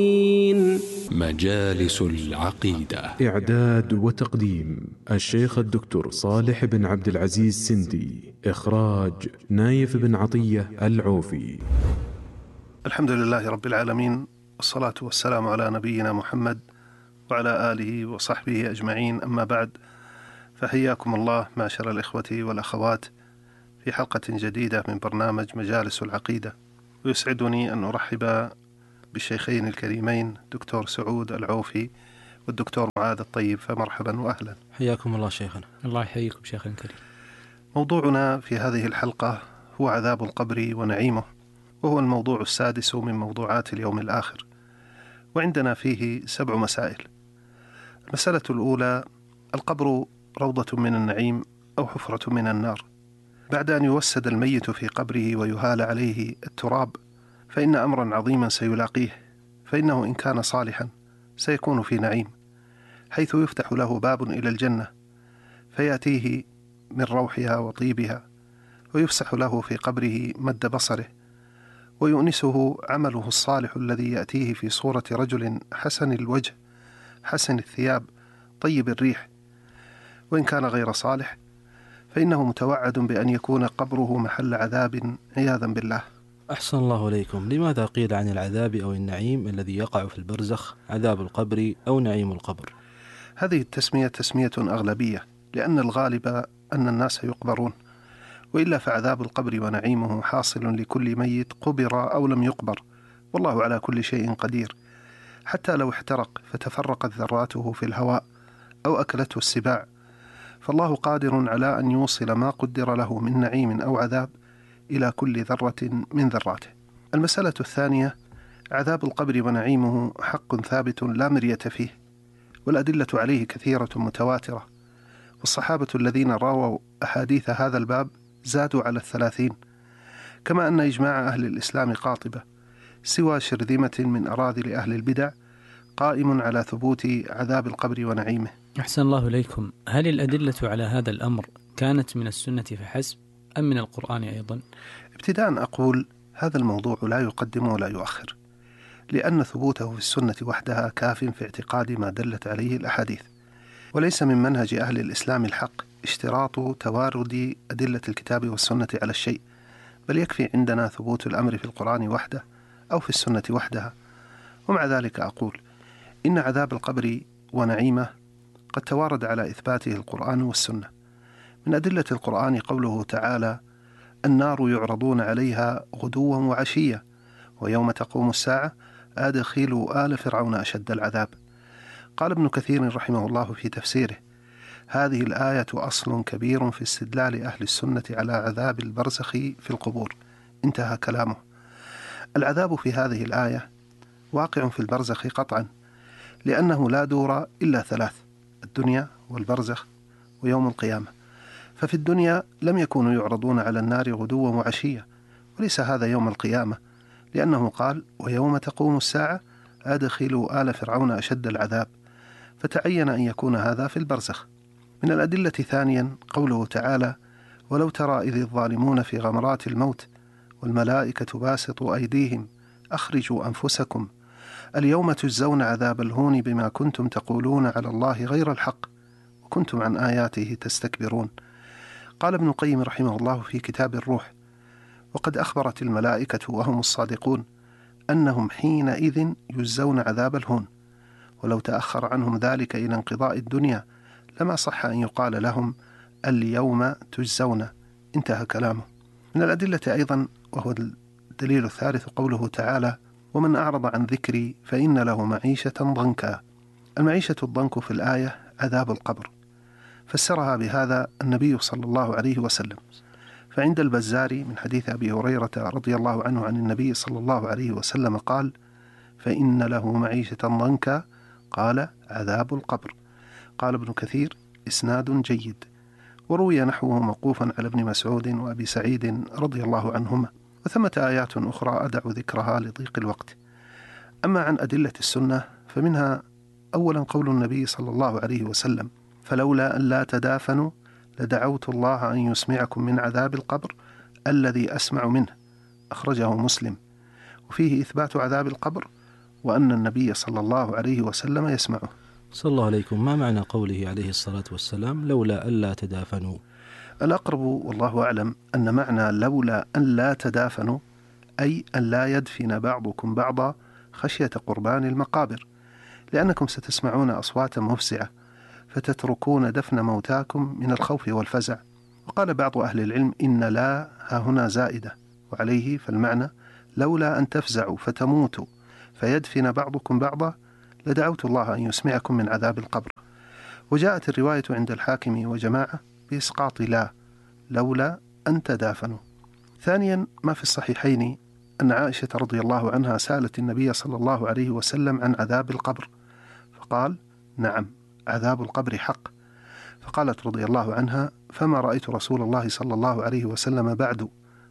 مجالس العقيدة. إعداد وتقديم الشيخ الدكتور صالح بن عبد العزيز سندي. إخراج نايف بن عطية العوفي. الحمد لله رب العالمين، والصلاة والسلام على نبينا محمد وعلى آله وصحبه أجمعين، أما بعد، فحياكم الله معشر الإخوة والأخوات في حلقة جديدة من برنامج مجالس العقيدة. ويسعدني أن أرحب بالشيخين الكريمين دكتور سعود العوفي والدكتور معاذ الطيب، فمرحبا وأهلا. حياكم الله شيخنا. الله يحييكم شيخنا الكريم. موضوعنا في هذه الحلقة هو عذاب القبر ونعيمه، وهو الموضوع السادس من موضوعات اليوم الآخر، وعندنا فيه 7 مسائل. المسألة الأولى: القبر روضة من النعيم أو حفرة من النار. بعد أن يوسد الميت في قبره ويهال عليه التراب، فإن أمرا عظيما سيلاقيه، فإنه إن كان صالحا سيكون في نعيم، حيث يفتح له باب إلى الجنة فيأتيه من روحها وطيبها، ويفسح له في قبره مد بصره، ويؤنسه عمله الصالح الذي يأتيه في صورة رجل حسن الوجه حسن الثياب طيب الريح. وإن كان غير صالح فإنه متوعد بأن يكون قبره محل عذاب عياذا بالله. أحسن الله إليكم. لماذا قيل عن العذاب أو النعيم الذي يقع في البرزخ عذاب القبر أو نعيم القبر؟ هذه التسمية تسمية أغلبية، لأن الغالب أن الناس يقبرون، وإلا فعذاب القبر ونعيمه حاصل لكل ميت قبر أو لم يقبر، والله على كل شيء قدير. حتى لو احترق فتفرقت ذراته في الهواء أو أكلته السباع، فالله قادر على أن يوصل ما قدر له من نعيم أو عذاب إلى كل ذرة من ذراته. المسألة الثانية: عذاب القبر ونعيمه حق ثابت لا مرية فيه، والأدلة عليه كثيرة متواترة، والصحابة الذين راوا أحاديث هذا الباب زادوا على 30، كما أن إجماع أهل الإسلام قاطبة سوى شرذمة من أراذل أهل البدع قائم على ثبوت عذاب القبر ونعيمه. أحسن الله إليكم. هل الأدلة على هذا الأمر كانت من السنة فحسب أم من القرآن أيضا؟ ابتداء أقول هذا الموضوع لا يقدم ولا يؤخر، لأن ثبوته في السنة وحدها كاف في اعتقاد ما دلت عليه الأحاديث، وليس من منهج أهل الإسلام الحق اشتراط توارد أدلة الكتاب والسنة على الشيء، بل يكفي عندنا ثبوت الأمر في القرآن وحده أو في السنة وحدها. ومع ذلك أقول إن عذاب القبر ونعيمه قد توارد على إثباته القرآن والسنة. من أدلة القرآن قوله تعالى: النار يعرضون عليها غدوا وعشيا ويوم تقوم الساعة أدخلوا آل فرعون أشد العذاب. قال ابن كثير رحمه الله في تفسيره: هذه الآية أصل كبير في استدلال أهل السنة على عذاب البرزخ في القبور. انتهى كلامه. العذاب في هذه الآية واقع في البرزخ قطعا، لأنه لا دور إلا 3: الدنيا والبرزخ ويوم القيامة. ففي الدنيا لم يكونوا يعرضون على النار غدوا وعشيا، وليس هذا يوم القيامة، لأنه قال: ويوم تقوم الساعة أدخلوا آل فرعون أشد العذاب، فتعين أن يكون هذا في البرزخ. من الأدلة ثانيا قوله تعالى: ولو ترى إذ الظالمون في غمرات الموت والملائكة باسطوا أيديهم أخرجوا أنفسكم اليوم تجزون عذاب الهون بما كنتم تقولون على الله غير الحق وكنتم عن آياته تستكبرون. قال ابن القيم رحمه الله في كتاب الروح: وقد أخبرت الملائكة وهم الصادقون أنهم حينئذ يجزون عذاب الهون، ولو تأخر عنهم ذلك إلى انقضاء الدنيا لما صح أن يقال لهم اليوم تجزون. انتهى كلامه. من الأدلة أيضا، وهو الدليل الثالث، قوله تعالى: ومن أعرض عن ذكري فإن له معيشة ضنكا. المعيشة الضنك في الآية عذاب القبر، فسرها بهذا النبي صلى الله عليه وسلم. فعند البزار من حديث أبي هريرة رضي الله عنه عن النبي صلى الله عليه وسلم قال: فإن له معيشة ضنكا، قال: عذاب القبر. قال ابن كثير: إسناد جيد. وروي نحوه موقوفا على ابن مسعود وأبي سعيد رضي الله عنهما، وثمة آيات أخرى أدع ذكرها لضيق الوقت. أما عن أدلة السنة فمنها أولا قول النبي صلى الله عليه وسلم: فلولا أن لا تدافنوا لدعوت الله أن يسمعكم من عذاب القبر الذي أسمع منه، أخرجه مسلم. وفيه إثبات عذاب القبر وأن النبي صلى الله عليه وسلم يسمعه. صلى الله عليكم. ما معنى قوله عليه الصلاة والسلام لولا ألا تدافنوا؟ الأقرب والله أعلم أن معنى لولا أن لا تدافنوا أي أن لا يدفن بعضكم بعضا خشية قربان المقابر، لأنكم ستسمعون أصواتا مفزعة فتتركون دفن موتاكم من الخوف والفزع. وقال بعض أهل العلم إن لا ها هنا زائدة، وعليه فالمعنى لولا أن تفزعوا فتموتوا فيدفن بعضكم بعضا لدعوت الله أن يسمعكم من عذاب القبر. وجاءت الرواية عند الحاكم وجماعة بإسقاط لا لولا أن تدافنوا. ثانيا، ما في الصحيحين أن عائشة رضي الله عنها سألت النبي صلى الله عليه وسلم عن عذاب القبر، فقال نعم عذاب القبر حق. فقالت رضي الله عنها فما رأيت رسول الله صلى الله عليه وسلم بعد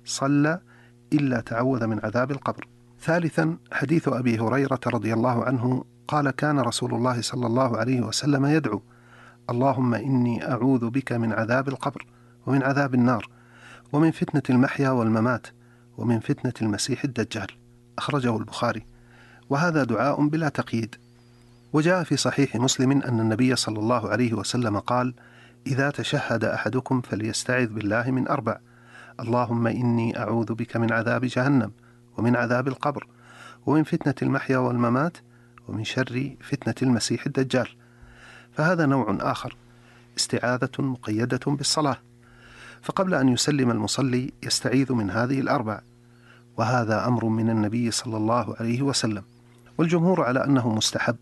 صلى إلا تعوذ من عذاب القبر. ثالثا، حديث أبي هريرة رضي الله عنه قال كان رسول الله صلى الله عليه وسلم يدعو اللهم إني أعوذ بك من عذاب القبر ومن عذاب النار ومن فتنة المحيا والممات ومن فتنة المسيح الدجال. أخرجه البخاري، وهذا دعاء بلا تقييد. وجاء في صحيح مسلم أن النبي صلى الله عليه وسلم قال إذا تشهد أحدكم فليستعذ بالله من 4: اللهم إني أعوذ بك من عذاب جهنم ومن عذاب القبر ومن فتنة المحيا والممات ومن شر فتنة المسيح الدجال. فهذا نوع آخر، استعاذة مقيدة بالصلاة، فقبل أن يسلم المصلي يستعيذ من هذه 4، وهذا أمر من النبي صلى الله عليه وسلم، والجمهور على أنه مستحب.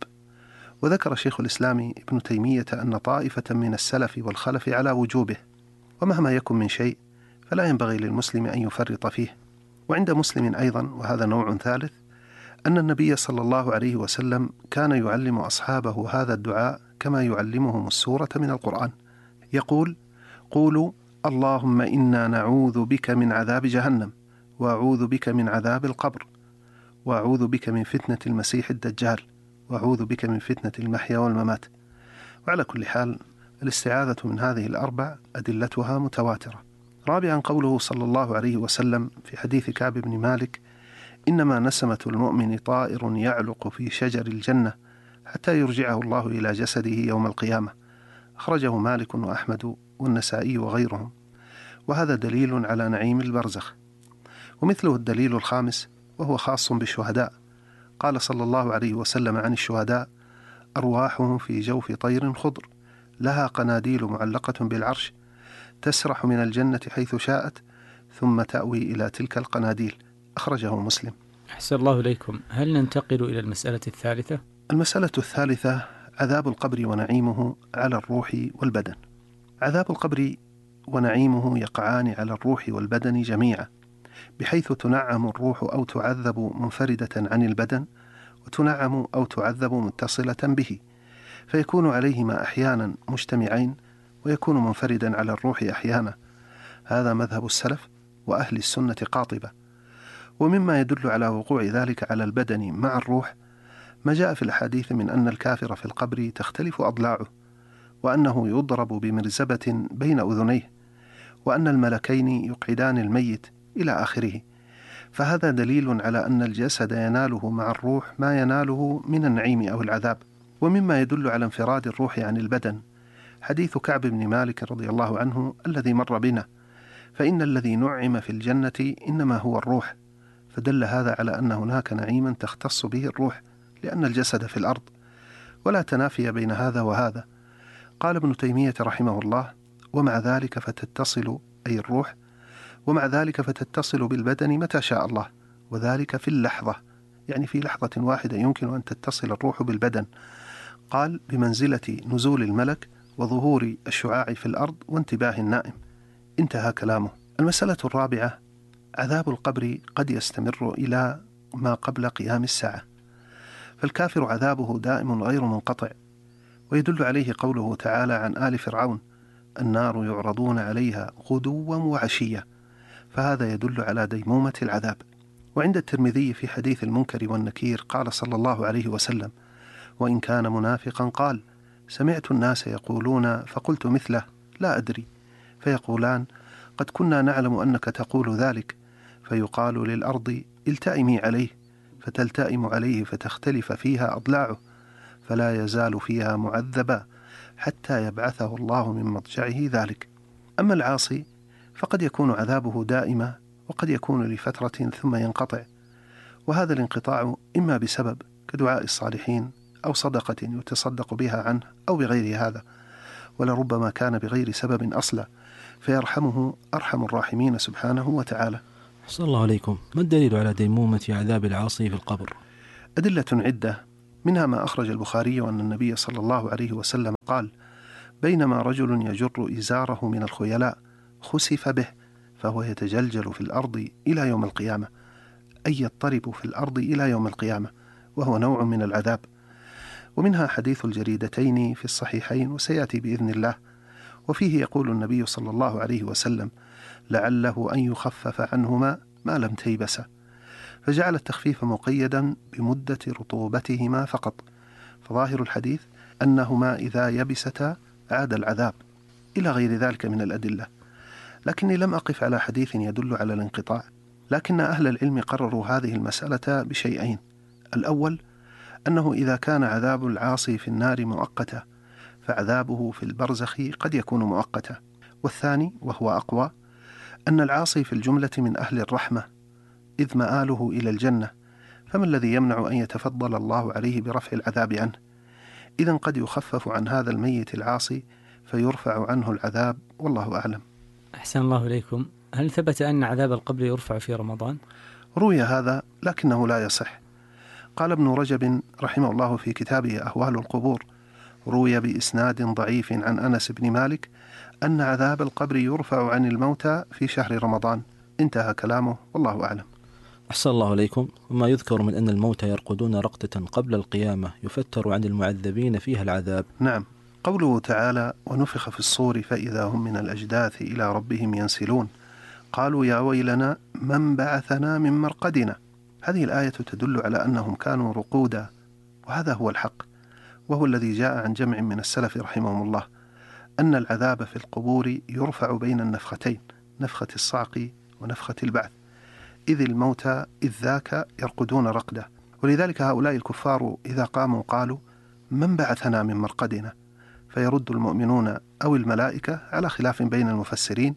وذكر شيخ الإسلام ابن تيمية أن طائفة من السلف والخلف على وجوبه، ومهما يكن من شيء فلا ينبغي للمسلم أن يفرط فيه. وعند مسلم أيضا، وهذا نوع ثالث، أن النبي صلى الله عليه وسلم كان يعلم أصحابه هذا الدعاء كما يعلمهم السورة من القرآن، يقول قولوا اللهم إنا نعوذ بك من عذاب جهنم وأعوذ بك من عذاب القبر وأعوذ بك من فتنة المسيح الدجال وأعوذ بك من فتنة المحيا والممات. وعلى كل حال الاستعاذة من هذه 4 أدلتها متواترة. رابعا، قوله صلى الله عليه وسلم في حديث كعب بن مالك إنما نسمة المؤمن طائر يعلق في شجر الجنة حتى يرجعه الله إلى جسده يوم القيامة. أخرجه مالك وأحمد والنسائي وغيرهم، وهذا دليل على نعيم البرزخ. ومثله الدليل الخامس وهو خاص بالشهداء، قال صلى الله عليه وسلم عن الشهداء أرواحهم في جوف طير خضر لها قناديل معلقة بالعرش تسرح من الجنة حيث شاءت ثم تأوي إلى تلك القناديل. أخرجه مسلم. أحسن الله إليكم. هل ننتقل إلى المسألة الثالثة؟ المسألة الثالثة عذاب القبر ونعيمه على الروح والبدن. عذاب القبر ونعيمه يقعان على الروح والبدن جميعا، بحيث تنعم الروح أو تعذب منفردة عن البدن، وتنعم أو تعذب متصلة به، فيكون عليهما أحيانا مجتمعين ويكون منفردا على الروح أحيانا. هذا مذهب السلف وأهل السنة قاطبة. ومما يدل على وقوع ذلك على البدن مع الروح ما جاء في الحديث من أن الكافر في القبر تختلف أضلاعه، وأنه يضرب بمرزبة بين أذنيه، وأن الملكين يقعدان الميت إلى آخره. فهذا دليل على أن الجسد يناله مع الروح ما يناله من النعيم أو العذاب. ومما يدل على انفراد الروح عن البدن حديث كعب بن مالك رضي الله عنه الذي مر بنا، فإن الذي نعم في الجنة إنما هو الروح، فدل هذا على أن هناك نعيما تختص به الروح لأن الجسد في الأرض، ولا تنافي بين هذا وهذا. قال ابن تيمية رحمه الله ومع ذلك فتتصل أي الروح، ومع ذلك فتتصل بالبدن متى شاء الله، وذلك في اللحظة، يعني في لحظة واحدة يمكن أن تتصل الروح بالبدن. قال بمنزلة نزول الملك وظهور الشعاع في الأرض وانتباه النائم. انتهى كلامه. المسألة الرابعة عذاب القبر قد يستمر إلى ما قبل قيام الساعة، فالكافر عذابه دائم غير منقطع، ويدل عليه قوله تعالى عن آل فرعون النار يعرضون عليها غدوا وعشيا، فهذا يدل على ديمومة العذاب. وعند الترمذي في حديث المنكر والنكير قال صلى الله عليه وسلم وإن كان منافقا قال سمعت الناس يقولون فقلت مثله لا أدري، فيقولان قد كنا نعلم أنك تقول ذلك، فيقال للأرض التئمي عليه فتلتئم عليه فتختلف فيها أضلاعه، فلا يزال فيها معذبا حتى يبعثه الله من مضجعه ذلك. أما العاصي فقد يكون عذابه دائما، وقد يكون لفترة ثم ينقطع، وهذا الانقطاع إما بسبب كدعاء الصالحين أو صدقة يتصدق بها عنه أو بغير هذا، ولربما كان بغير سبب أصلا، فيرحمه أرحم الراحمين سبحانه وتعالى. أحسن الله عليكم. ما الدليل على ديمومة عذاب العاصي في القبر؟ أدلة عدة، منها ما أخرج البخاري أن النبي صلى الله عليه وسلم قال: بينما رجل يجر إزاره من الخيلاء خسف به فهو يتجلجل في الأرض إلى يوم القيامة، أي يضطرب في الأرض إلى يوم القيامة، وهو نوع من العذاب. ومنها حديث الجريدتين في الصحيحين وسيأتي بإذن الله، وفيه يقول النبي صلى الله عليه وسلم: لعله أن يخفف عنهما ما لم تيبسا، فجعل التخفيف مقيدا بمدة رطوبتهما فقط، فظاهر الحديث أنهما إذا يبستا عاد العذاب، إلى غير ذلك من الأدلة. لكني لم أقف على حديث يدل على الانقطاع، لكن أهل العلم قرروا هذه المسألة بشيئين: الأول أنه إذا كان عذاب العاصي في النار مؤقتا فعذابه في البرزخ قد يكون مؤقتا، والثاني وهو أقوى أن العاصي في الجملة من أهل الرحمة إذ مآله إلى الجنة، فما الذي يمنع أن يتفضل الله عليه برفع العذاب عنه؟ إذن قد يخفف عن هذا الميت العاصي فيرفع عنه العذاب، والله أعلم. أحسن الله إليكم. هل ثبت أن عذاب القبر يرفع في رمضان؟ روي هذا لكنه لا يصح. قال ابن رجب رحمه الله في كتابه أهوال القبور: روي بإسناد ضعيف عن أنس بن مالك أن عذاب القبر يرفع عن الموتى في شهر رمضان. انتهى كلامه، والله أعلم. أحسن الله عليكم. وما يذكر من أن الموتى يرقدون رقدة قبل القيامة يفتر عن المعذبين فيها العذاب. نعم، قوله تعالى: ونفخ في الصور فإذا هم من الأجداث إلى ربهم ينسلون قالوا يا ويلنا من بعثنا من مرقدنا. هذه الآية تدل على أنهم كانوا رقودا، وهذا هو الحق، وهو الذي جاء عن جمع من السلف رحمهم الله، أن العذاب في القبور يرفع بين النفختين، نفخة الصعق ونفخة البعث، إذ الموتى إذ ذاك يرقدون رقدة. ولذلك هؤلاء الكفار إذا قاموا قالوا: من بعثنا من مرقدنا؟ فيرد المؤمنون أو الملائكة على خلاف بين المفسرين: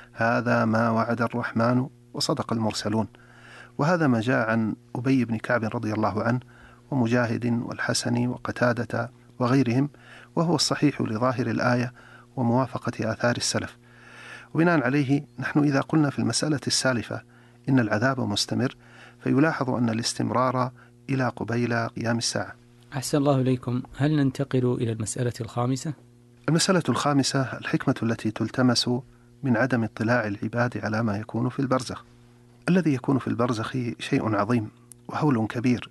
هذا ما وعد الرحمن وصدق المرسلون. وهذا ما جاء عن أبي بن كعب رضي الله عنه ومجاهد والحسن وقتادة وغيرهم، وهو الصحيح لظاهر الآية وموافقة آثار السلف. وبناء عليه نحن إذا قلنا في المسألة السالفة إن العذاب مستمر، فيلاحظ أن الاستمرار إلى قبيل قيام الساعة. أحسن الله إليكم. هل ننتقل إلى المسألة الخامسة؟ المسألة الخامسة الحكمة التي تلتمس من عدم اطلاع العباد على ما يكون في البرزخ. الذي يكون في البرزخ شيء عظيم وهول كبير،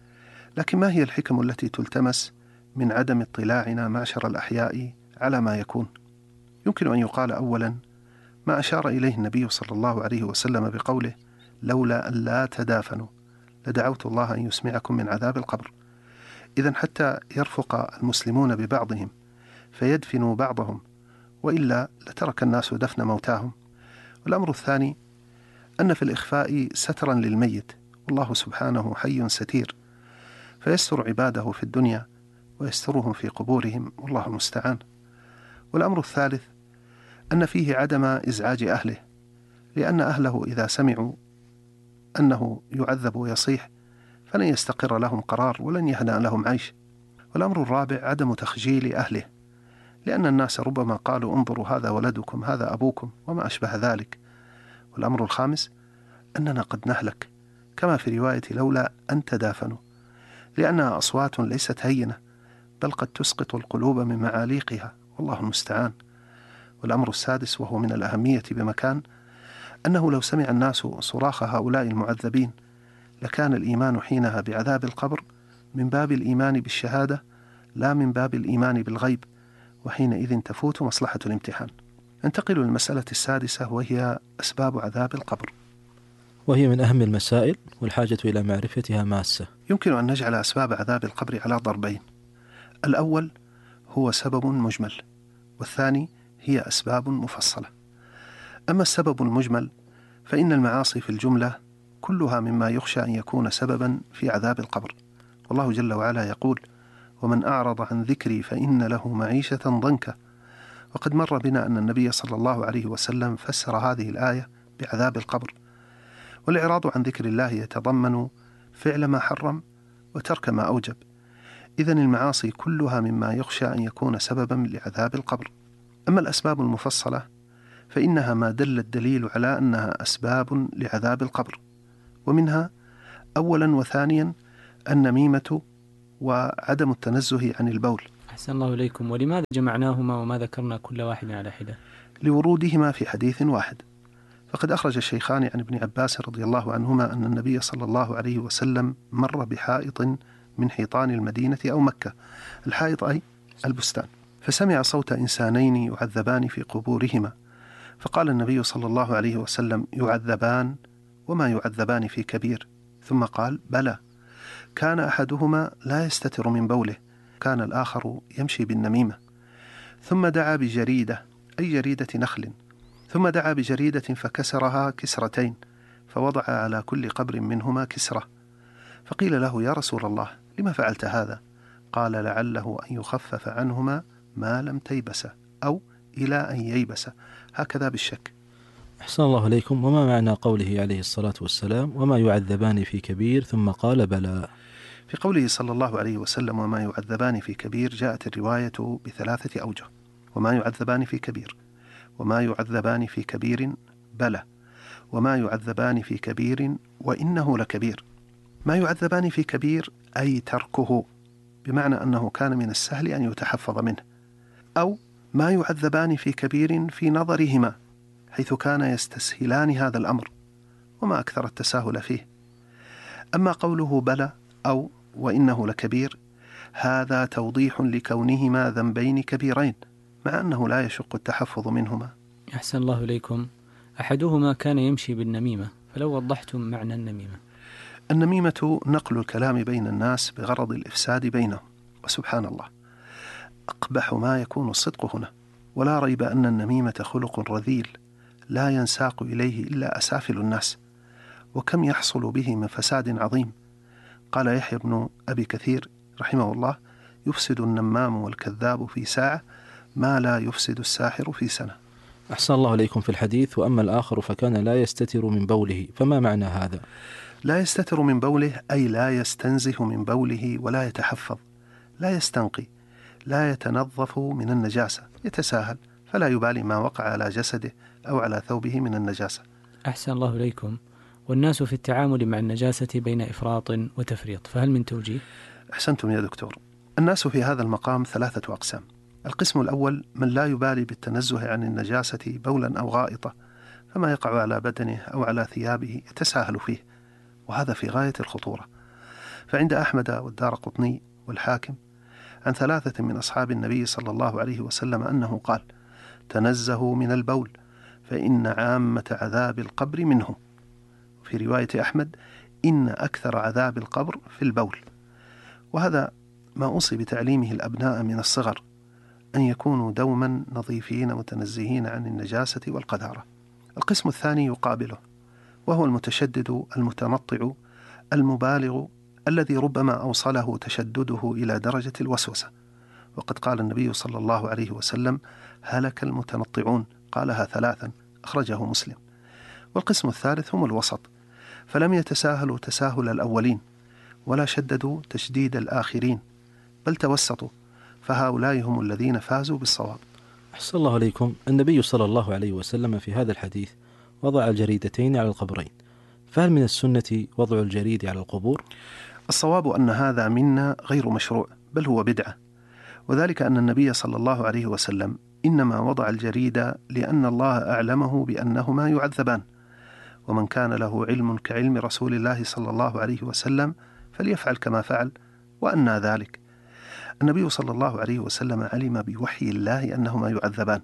لكن ما هي الحكم التي تلتمس من عدم اطلاعنا معشر الأحياء على ما يكون؟ يمكن أن يقال أولا ما أشار إليه النبي صلى الله عليه وسلم بقوله: لولا أن لا تدافنوا لدعوت الله أن يسمعكم من عذاب القبر. إذن حتى يرفق المسلمون ببعضهم فيدفنوا بعضهم، وإلا لترك الناس دفن موتاهم. والأمر الثاني أن في الإخفاء سترا للميت، والله سبحانه حي ستير، فيستر عباده في الدنيا ويسترهم في قبورهم، والله المستعان. والأمر الثالث أن فيه عدم إزعاج أهله، لأن أهله إذا سمعوا أنه يعذب ويصيح فلن يستقر لهم قرار ولن يهنأ لهم عيش. والأمر الرابع عدم تخجيل أهله، لأن الناس ربما قالوا: انظروا هذا ولدكم، هذا أبوكم، وما أشبه ذلك. والأمر الخامس أننا قد نهلك، كما في رواية لولا أن تدافنوا، لأنها أصوات ليست هينة، بل قد تسقط القلوب من معاليقها، والله المستعان. والأمر السادس وهو من الأهمية بمكان، أنه لو سمع الناس صراخ هؤلاء المعذبين لكان الإيمان حينها بعذاب القبر من باب الإيمان بالشهادة لا من باب الإيمان بالغيب، وحينئذ تفوت مصلحة الامتحان. ننتقل للمسألة السادسة وهي أسباب عذاب القبر، وهي من أهم المسائل والحاجة إلى معرفتها ماسة. يمكن أن نجعل أسباب عذاب القبر على ضربين: الأول هو سبب مجمل، والثاني هي أسباب مفصلة. أما السبب المجمل فإن المعاصي في الجملة كلها مما يخشى أن يكون سببا في عذاب القبر. والله جل وعلا يقول: ومن أعرض عن ذكري فإن له معيشة ضنكا. وقد مر بنا أن النبي صلى الله عليه وسلم فسر هذه الآية بعذاب القبر. والإعراض عن ذكر الله يتضمن فعل ما حرم وترك ما أوجب. إذن المعاصي كلها مما يخشى أن يكون سببا لعذاب القبر. أما الأسباب المفصلة فإنها ما دل الدليل على أنها أسباب لعذاب القبر، ومنها أولا وثانيا النميمة وعدم التنزه عن البول. أحسن الله إليكم. ولماذا جمعناهما وما ذكرنا كل واحد على حدة؟ لورودهما في حديث واحد. فقد أخرج الشيخان عن ابن عباس رضي الله عنهما أن النبي صلى الله عليه وسلم مر بحائط من حيطان المدينة أو مكة، الحائط أي البستان، فسمع صوت إنسانين يعذبان في قبورهما، فقال النبي صلى الله عليه وسلم: يعذبان وما يعذبان في كبير؟ ثم قال: بلى، كان أحدهما لا يستتر من بوله، كان الآخر يمشي بالنميمة. ثم دعا بجريدة، أي جريدة نخل، ثم دعا بجريدة فكسرها كسرتين، فوضع على كل قبر منهما كسرة. فقيل له: يا رسول الله، لما فعلت هذا؟ قال: لعله أن يخفف عنهما ما لم تيبس، أو إلى أن ييبس، هكذا بالشك. أحسن الله إليكم. وما معنى قوله عليه الصلاة والسلام: وما يعذبان في كبير، ثم قال: بلى؟ في قوله صلى الله عليه وسلم: وما يعذبان في كبير، جاءت الرواية بثلاثة أوجه: وما يعذبان في كبير، وما يعذبان في كبير، بلى، وما يعذبان في كبير وإنه لكبير. ما يعذبان في كبير أي تركه، بمعنى أنه كان من السهل أن يتحفظ منه، أو ما يعذبان في كبير في نظرهما، حيث كان يستسهلان هذا الأمر، وما أكثر التساهل فيه. أما قوله بلى أو وإنه لكبير، هذا توضيح لكونهما ذنبين كبيرين، مع أنه لا يشق التحفظ منهما. أحسن الله إليكم. أحدهما كان يمشي بالنميمة، فلو وضحتم معنى النميمة. النميمة نقل الكلام بين الناس بغرض الإفساد بينهم، وسبحان الله، أقبح ما يكون الصدق هنا. ولا ريب أن النميمة خلق رذيل لا ينساق إليه إلا أسافل الناس، وكم يحصل به من فساد عظيم. قال يحيى بن أبي كثير رحمه الله: يفسد النمام والكذاب في ساعة ما لا يفسد الساحر في سنة. أحسن الله إليكم. في الحديث: وأما الآخر فكان لا يستتر من بوله، فما معنى هذا؟ لا يستتر من بوله أي لا يستنزه من بوله ولا يتحفظ، لا يستنقي، لا يتنظف من النجاسة، يتساهل، فلا يبالي ما وقع على جسده أو على ثوبه من النجاسة. أحسن الله إليكم. والناس في التعامل مع النجاسة بين إفراط وتفريط، فهل من توجيه؟ أحسنتم يا دكتور. الناس في هذا المقام ثلاثة أقسام. القسم الأول من لا يبالي بالتنزه عن النجاسة بولا أو غائطة، فما يقع على بدنه أو على ثيابه يتساهل فيه، وهذا في غاية الخطورة. فعند أحمد والدارقطني والحاكم عن ثلاثة من أصحاب النبي صلى الله عليه وسلم أنه قال: تنزهوا من البول فإن عامة عذاب القبر منه. في رواية أحمد: إن أكثر عذاب القبر في البول. وهذا ما أوصي بتعليمه الأبناء من الصغر، أن يكونوا دوما نظيفين متنزهين عن النجاسة والقذارة. القسم الثاني يقابله، وهو المتشدد المتنطع المبالغ، الذي ربما أوصله تشدده إلى درجة الوسوسة. وقد قال النبي صلى الله عليه وسلم: هلك المتنطعون، قالها ثلاثا، أخرجه مسلم. والقسم الثالث هم الوسط، فلم يتساهلوا تساهل الأولين ولا شددوا تشديد الآخرين، بل توسطوا، فهؤلاء هم الذين فازوا بالصواب. أحسن الله عليكم. النبي صلى الله عليه وسلم في هذا الحديث وضع الجريدتين على القبرين، فهل من السنة وضع الجريد على القبور؟ الصواب أن هذا منا غير مشروع، بل هو بدعة، وذلك أن النبي صلى الله عليه وسلم إنما وضع الجريد لأن الله أعلمه بأنهما يعذبان، ومن كان له علم كعلم رسول الله صلى الله عليه وسلم فليفعل كما فعل، وأنى ذلك. النبي صلى الله عليه وسلم علم بوحي الله أنهما يعذبان،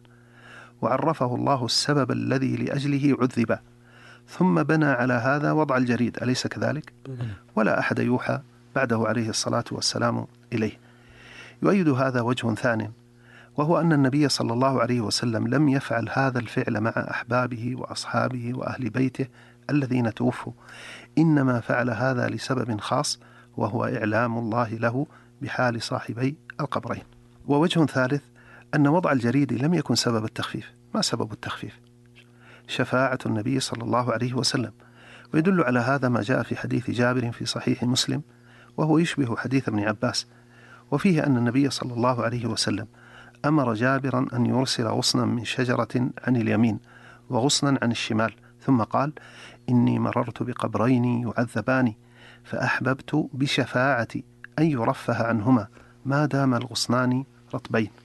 وعرفه الله السبب الذي لأجله عذبا، ثم بنى على هذا وضع الجريد، أليس كذلك؟ ولا أحد يوحى بعده عليه الصلاة والسلام إليه. يؤيد هذا وجه ثان، وهو أن النبي صلى الله عليه وسلم لم يفعل هذا الفعل مع أحبابه وأصحابه وأهل بيته الذين توفوا إنما فعل هذا لسبب خاص، وهو إعلام الله له بحال صاحبي القبرين. ووجه ثالث أن وضع الجريد لم يكن سبب التخفيف. ما سبب التخفيف؟ شفاعة النبي صلى الله عليه وسلم. ويدل على هذا ما جاء في حديث جابر في صحيح مسلم، وهو يشبه حديث ابن عباس، وفيه أن النبي صلى الله عليه وسلم أمر جابرا أن يرسل غصنا من شجرة عن اليمين وغصنا عن الشمال، ثم قال: إني مررت بقبرين يعذبان فأحببت بشفاعتي أن يرفه عنهما ما دام الغصنان رطبين.